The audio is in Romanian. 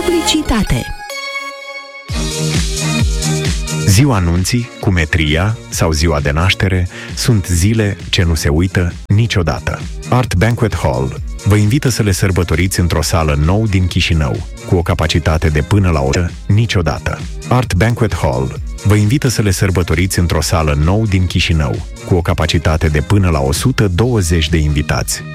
Publicitate. Ziua nunții, cumetria sau ziua de naștere sunt zile ce nu se uită niciodată. Art Banquet Hall vă invită să le sărbătoriți într-o sală nou din Chișinău, cu o capacitate de până la 100 niciodată. Art Banquet Hall vă invită să le sărbătoriți într-o sală nou din Chișinău, cu o capacitate de până la 120 de invitați.